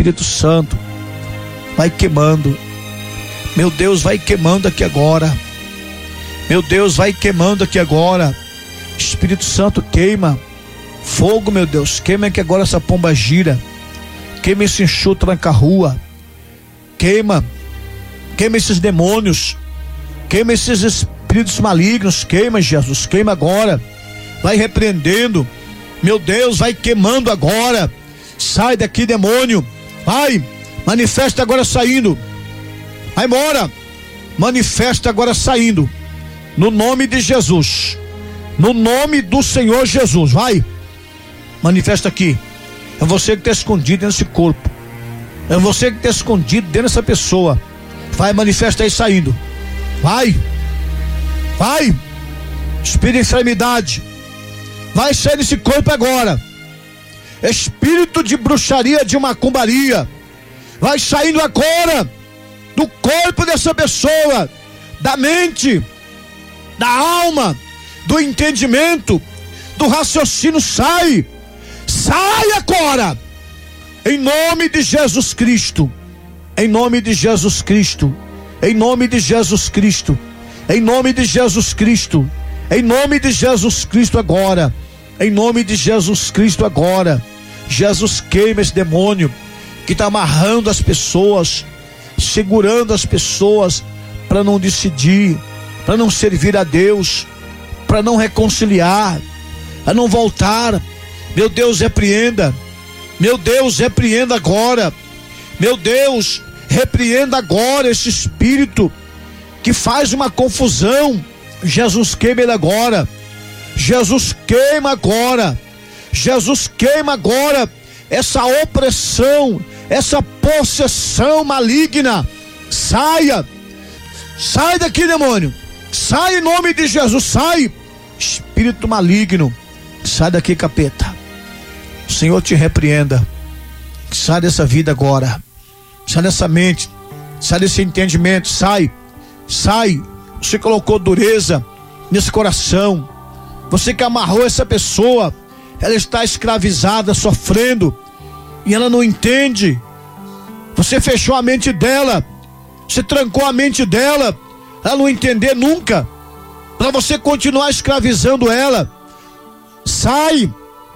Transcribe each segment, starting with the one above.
Espírito Santo, vai queimando. Meu Deus, vai queimando aqui agora. Meu Deus, vai queimando aqui agora. Espírito Santo, queima. Fogo, meu Deus, queima aqui agora essa pomba gira. Queima esse enxuto tranca-rua. Queima esses demônios. Queima esses espíritos malignos. Queima, Jesus, queima agora. Vai repreendendo. Meu Deus, vai queimando agora. Sai daqui, demônio. Vai, manifesta agora saindo. Vai embora. Manifesta agora saindo. No nome de Jesus. No nome do Senhor Jesus. Vai. Manifesta aqui. É você que está escondido nesse corpo. É você que está escondido dentro dessa pessoa. Vai, manifesta aí saindo. Vai. Vai. Espírito de enfermidade. Vai sair desse corpo agora. Espírito de bruxaria, de macumbaria. Vai saindo agora do corpo dessa pessoa, da mente, da alma, do entendimento, do raciocínio. Sai agora, em nome de Jesus Cristo, em nome de Jesus Cristo, em nome de Jesus Cristo, em nome de Jesus Cristo, em nome de Jesus Cristo agora, em nome de Jesus Cristo agora. Jesus, queima esse demônio que está amarrando as pessoas, segurando as pessoas para não decidir, para não servir a Deus, para não reconciliar, a não voltar. Meu Deus, repreenda. Meu Deus, repreenda agora. Meu Deus, repreenda agora esse espírito que faz uma confusão. Jesus, queima ele agora. Jesus, queima agora. Jesus, queima agora essa opressão, essa possessão maligna. Saia daqui, demônio. Sai em nome de Jesus. Sai, espírito maligno. Sai daqui, capeta. O Senhor te repreenda. Sai dessa vida agora. Sai dessa mente. Sai desse entendimento. Sai. Você colocou dureza nesse coração. Você que amarrou essa pessoa, ela está escravizada, sofrendo, e ela não entende. Você fechou a mente dela, você trancou a mente dela, ela não entender nunca, para você continuar escravizando ela. Sai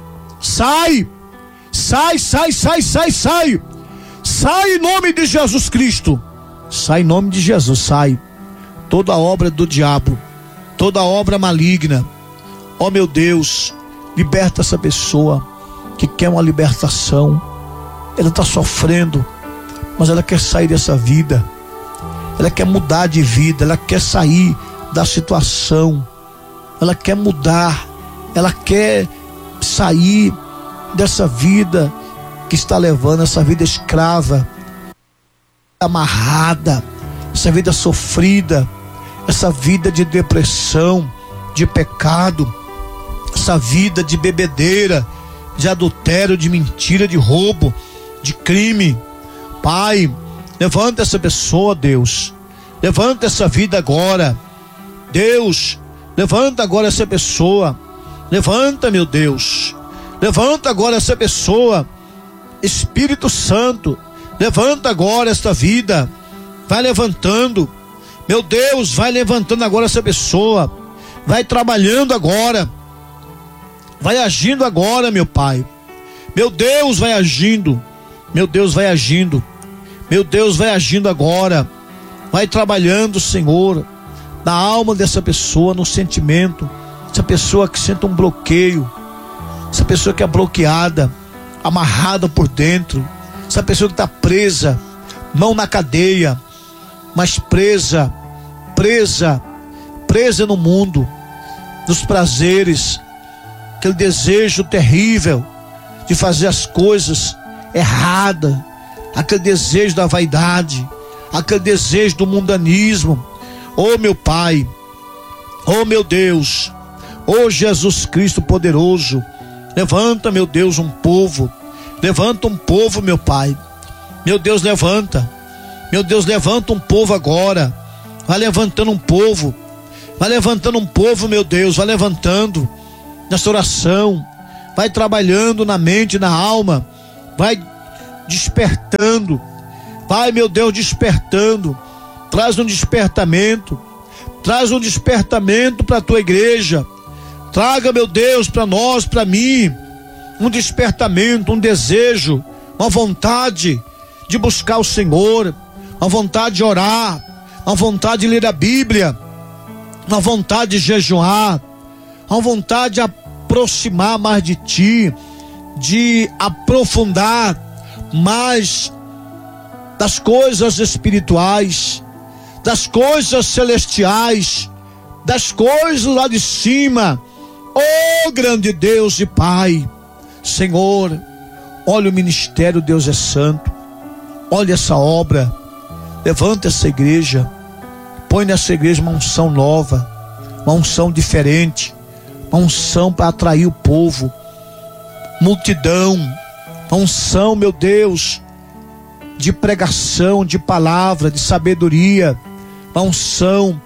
em nome de Jesus Cristo. Sai em nome de Jesus. Sai toda obra do diabo, toda obra maligna. Ó meu Deus, liberta essa pessoa que quer uma libertação. Ela está sofrendo, mas ela quer sair dessa vida. Ela quer mudar de vida, ela quer sair da situação. Ela quer mudar, ela quer sair dessa vida que está levando, essa vida escrava, amarrada, essa vida sofrida, essa vida de depressão, de pecado, essa vida de bebedeira, de adultério, de mentira, de roubo, de crime. Pai, levanta essa pessoa, Deus. Levanta essa vida agora. Deus, levanta agora essa pessoa. Levanta, meu Deus. Levanta agora essa pessoa. Espírito Santo, levanta agora esta vida. Vai levantando. Meu Deus, vai levantando agora essa pessoa. Vai trabalhando agora. Vai agindo agora, meu Pai. Meu Deus, vai agindo. Meu Deus, vai agindo. Meu Deus, vai agindo agora. Vai trabalhando, Senhor, na alma dessa pessoa, no sentimento. Essa pessoa que sente um bloqueio. Essa pessoa que é bloqueada, amarrada por dentro. Essa pessoa que está presa, não na cadeia, mas presa no mundo, nos prazeres, aquele desejo terrível de fazer as coisas erradas, aquele desejo da vaidade, aquele desejo do mundanismo. Oh meu Pai, oh meu Deus, oh Jesus Cristo poderoso, levanta, meu Deus, um povo. Levanta um povo, meu Pai. Meu Deus, levanta. Meu Deus, levanta um povo agora. Vai levantando um povo. Vai levantando um povo, meu Deus. Vai levantando nessa oração. Vai trabalhando na mente, na alma. Vai despertando. Vai, meu Deus, despertando. Traz um despertamento. Traz um despertamento para a tua igreja. Traga, meu Deus, para nós, para mim, um despertamento, um desejo, uma vontade de buscar o Senhor, uma vontade de orar, uma vontade de ler a Bíblia, uma vontade de jejuar, uma vontade de aproximar mais de Ti, de aprofundar mais das coisas espirituais, das coisas celestiais, das coisas lá de cima. Oh, grande Deus e Pai, Senhor, olha o ministério, Deus é santo, olha essa obra, levanta essa igreja, põe nessa igreja uma unção nova, uma unção diferente, uma unção para atrair o povo, multidão, uma unção, meu Deus, de pregação, de palavra, de sabedoria, uma unção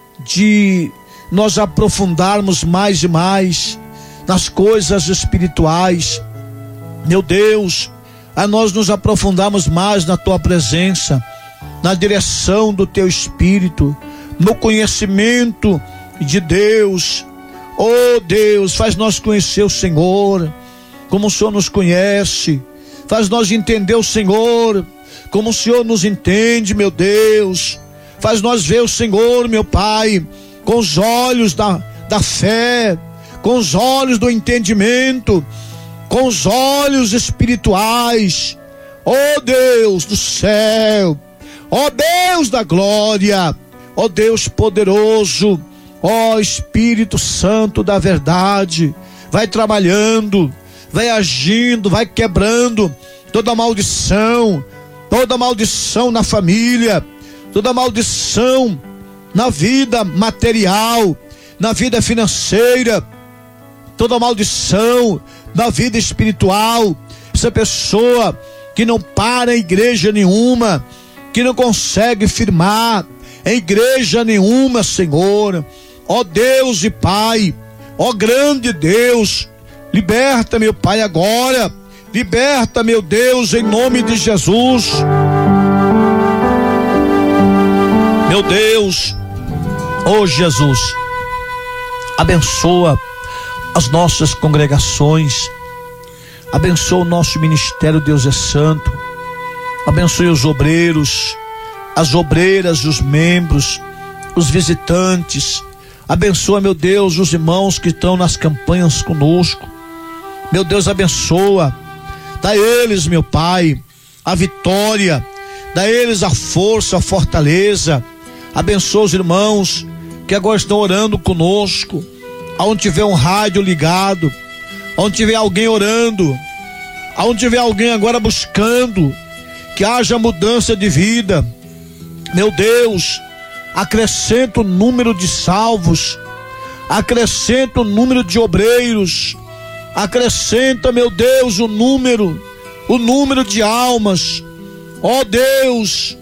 de nós aprofundarmos mais e mais nas coisas espirituais, meu Deus, a nós nos aprofundarmos mais na Tua presença, na direção do Teu Espírito, no conhecimento de Deus. Oh Deus, faz nós conhecer o Senhor como o Senhor nos conhece, faz nós entender o Senhor como o Senhor nos entende, meu Deus, faz nós ver o Senhor, meu Pai, com os olhos da fé, com os olhos do entendimento, com os olhos espirituais. Oh Deus do céu, ó Deus da glória, ó Deus poderoso, ó Espírito Santo da verdade, vai trabalhando, vai agindo, vai quebrando toda maldição na família, toda maldição na vida material, na vida financeira, toda maldição na vida espiritual. Essa pessoa que não para em igreja nenhuma, que não consegue firmar em igreja nenhuma, Senhor, ó Deus e Pai, ó grande Deus, liberta, meu Pai, agora, liberta, meu Deus, em nome de Jesus. Meu Deus, ó Jesus, abençoa as nossas congregações, abençoa o nosso ministério, Deus é santo, abençoe os obreiros, as obreiras, os membros, os visitantes, abençoa, meu Deus, os irmãos que estão nas campanhas conosco, meu Deus, abençoa, dá a eles, meu Pai, a vitória, dá a eles a força, a fortaleza, abençoa os irmãos que agora estão orando conosco, aonde tiver um rádio ligado, aonde tiver alguém orando, aonde tiver alguém agora buscando, que haja mudança de vida, meu Deus, acrescenta o número de salvos, acrescenta o número de obreiros, acrescenta, meu Deus, o número de almas. Ó Deus,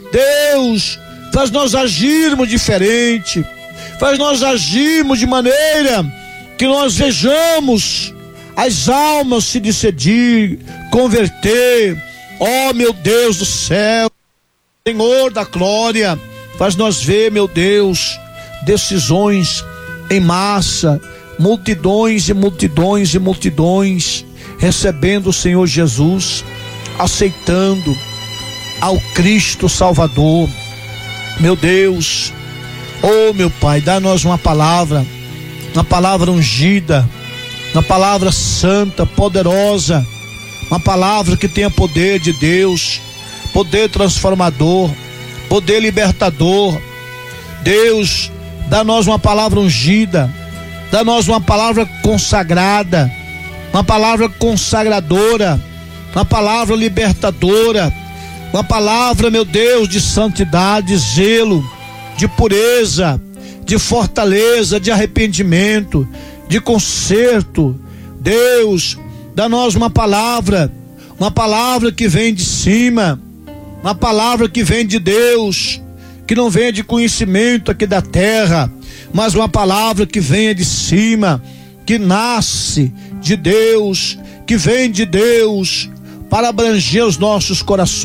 faz nós agirmos diferente, faz nós agirmos de maneira que nós vejamos as almas se decidir, converter. Ó meu Deus do céu, Senhor da glória, faz nós ver, meu Deus, decisões em massa, multidões e multidões e multidões recebendo o Senhor Jesus, aceitando ao Cristo Salvador. Meu Deus, oh meu Pai, dá-nos uma palavra ungida, uma palavra santa, poderosa, uma palavra que tenha poder de Deus, poder transformador, poder libertador. Deus, dá-nos uma palavra ungida, dá-nos uma palavra consagrada, uma palavra consagradora, uma palavra libertadora, uma palavra, meu Deus, de santidade, de zelo, de pureza, de fortaleza, de arrependimento, de conserto. Deus, dá-nos uma palavra que vem de cima, uma palavra que vem de Deus, que não venha de conhecimento aqui da terra, mas uma palavra que venha de cima, que nasce de Deus, que vem de Deus, para abranger os nossos corações.